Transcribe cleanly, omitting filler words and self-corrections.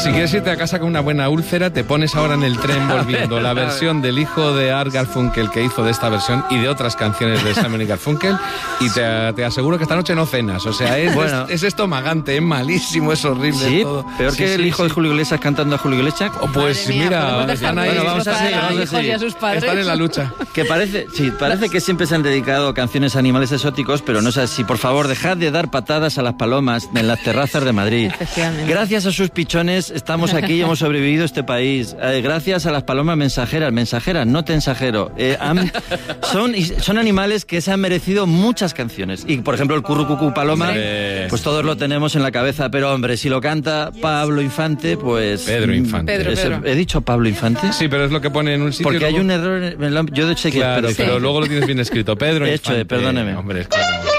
Si quieres irte a casa con una buena úlcera, te pones ahora en el tren volviendo la versión del hijo de Art Garfunkel que hizo de esta versión y de otras canciones de Simon y Garfunkel, y te aseguro que esta noche no cenas. O sea, es estomagante, es malísimo, es horrible. Sí, todo. peor que el hijo de Julio Iglesias cantando a Julio Iglesias. Pues mira, están ahí. Bueno, vamos a seguir. Están en la lucha. Que parece que siempre se han dedicado canciones a animales exóticos, pero no es así. Por favor, dejad de dar patadas a las palomas en las terrazas de Madrid. Gracias a sus pichones estamos aquí y hemos sobrevivido a este país. Gracias a las palomas mensajeras, no te ensajero. Son animales que se han merecido muchas canciones. Y, por ejemplo, el currucucú paloma, pues todos lo tenemos en la cabeza. Pero, hombre, si lo canta Pablo Infante, pues... Pedro Infante. Pedro. ¿He dicho Pablo Infante? Sí, pero es lo que pone en un sitio. Porque hay un error... Yo sé que... Claro, pero luego lo tienes bien escrito. Pedro Infante. Perdóneme. Hombre, es como...